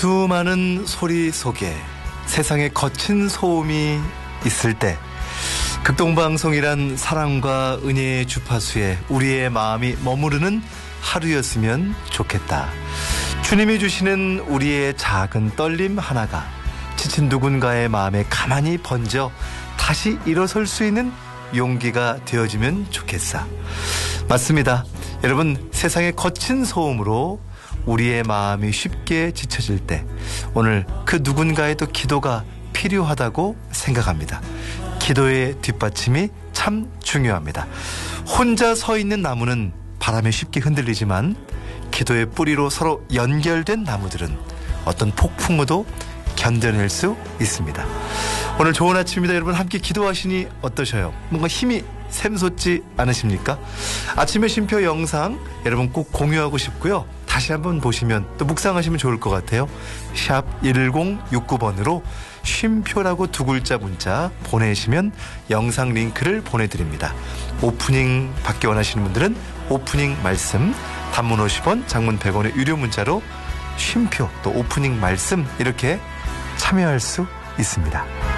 수많은 소리 속에 세상에 거친 소음이 있을 때 극동방송이란 사랑과 은혜의 주파수에 우리의 마음이 머무르는 하루였으면 좋겠다. 주님이 주시는 우리의 작은 떨림 하나가 지친 누군가의 마음에 가만히 번져 다시 일어설 수 있는 용기가 되어주면 좋겠사. 맞습니다. 여러분, 세상의 거친 소음으로 우리의 마음이 쉽게 지쳐질 때 오늘 그 누군가의 또 기도가 필요하다고 생각합니다. 기도의 뒷받침이 참 중요합니다. 혼자 서 있는 나무는 바람에 쉽게 흔들리지만 기도의 뿌리로 서로 연결된 나무들은 어떤 폭풍우도 견뎌낼 수 있습니다. 오늘 좋은 아침입니다. 여러분, 함께 기도하시니 어떠셔요? 뭔가 힘이 샘솟지 않으십니까? 아침의 쉼표 영상 여러분 꼭 공유하고 싶고요. 다시 한번 보시면 또 묵상하시면 좋을 것 같아요. 샵 1069번으로 쉼표라고 두 글자 문자 보내시면 영상 링크를 보내드립니다. 오프닝 받기 원하시는 분들은 오프닝 말씀, 단문 50원, 장문 100원의 유료 문자로 쉼표 또 오프닝 말씀 이렇게 참여할 수 있습니다.